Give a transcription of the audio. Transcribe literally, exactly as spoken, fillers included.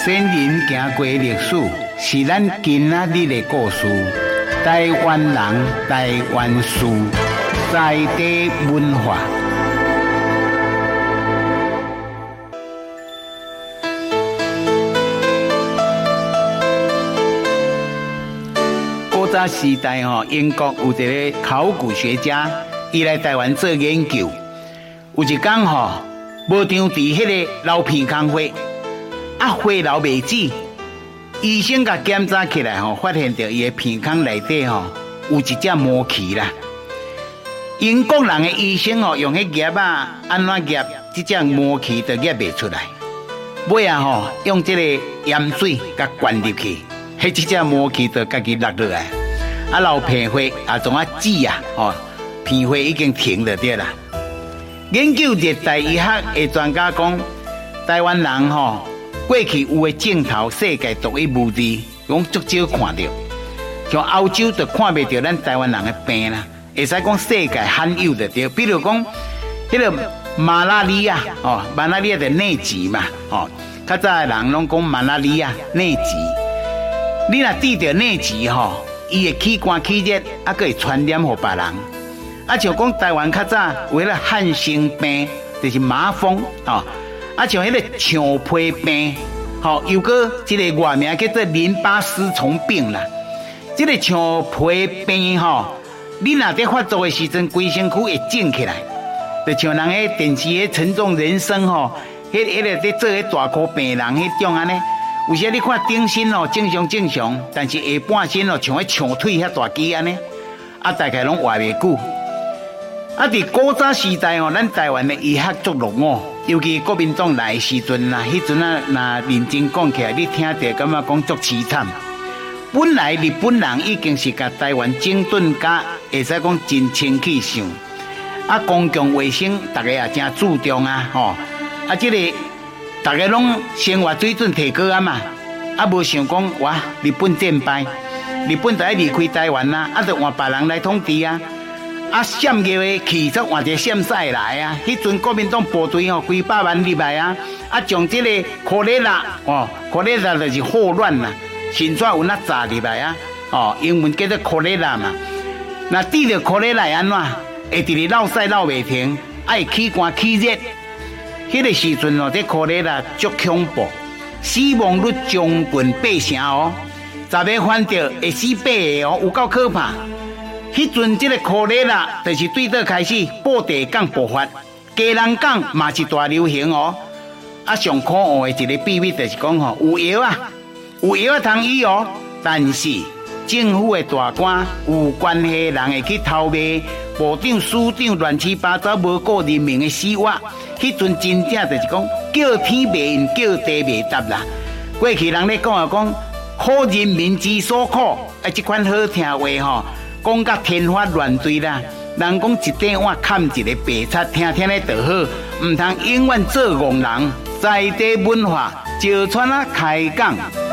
先人行过历史，是咱今仔日的故事。台湾人，台湾事，在地文化。古早时代吼，英国有一个考古学家，伊来台湾做研究。有一天吼，无场伫迄个老片坑花。啊，花流未止，医生甲检查起来吼，发现到伊的鼻孔内底吼有一只魔蜞啦。英国人的医生吼用迄夹啊，安怎夹，这只魔蜞就夹袂出来。尾啊吼，用这个盐水甲灌入去，迄这只魔蜞就家己落落来。啊，流鼻血啊，从啊止啊，吼，鼻血已经停了对啦。研究热带医学的专家讲，台湾人吼。过去有的镜头，世界独一无二，讲足少看到。像欧洲就看袂到咱台湾人的病啦，会使讲世界罕有的对。比如讲，迄个马拉利亚哦，马拉利亚的疟疾嘛，哦，较早的人拢讲马拉利亚疟疾。你若得着疟疾吼，伊会起寒起热，啊，佮会传染互别人。啊，像讲台湾较早有迄个汉生病，就是麻风哦。啊，像迄个肠皮病，吼、哦，又个一个外名叫做淋巴丝虫病啦。这个肠皮病吼、哦，你若在发作的时阵，规身躯会肿起来，就像人迄电视迄沉重人生吼，迄迄个在做迄大块病人迄种安尼。有时你看顶身哦正常正常，但是下半身哦像迄长腿遐大肌安尼，啊大概拢活袂久。啊，伫古早时代哦，咱台湾的医学足落伍。尤其国民党来的时阵啦，迄阵啊，若认真讲起来，你听着感觉讲足凄惨。本来日本人已经是甲台湾整顿甲，会使讲真清气象。啊，公共卫生大家也真注重啊，吼、哦。啊，这个大家拢生活水准提高啊嘛。啊，无想讲哇，日本战败，日本就要离开台湾啦，啊，就换别人来统治啊。啊，闪耀的气质换一闪赛来啊！迄阵国民党部队哦，几百万入来啊！啊，将这个可列拉哦，可列拉就是霍乱啦，新出有那炸入来啊！哦，英文叫做可列拉嘛。那得着可列拉安怎？会直直闹晒闹袂停，爱起寒起热。迄个时阵哦，这可列拉足恐怖，死亡率将近八成哦。十个患着会死八个哦，有够可怕。迄阵这个可列拉就是对倒开始布袋港爆发，家人港嘛是大流行哦。啊，上可恶的一个秘密就是讲吼，有药啊，有药啊通医哦，但是政府的大官有关系人会去偷卖，部长、署长乱七八糟无顾人民的死活。迄阵真正就是讲叫天袂应，叫地袂答啦。过去人咧讲啊讲，苦人民之所苦，啊，这款好听话吼。讲甲天花乱坠啦，人讲一顶碗砍一个白叉，听听咧就好，唔通永远做戆人。在地文化，石川啊开讲。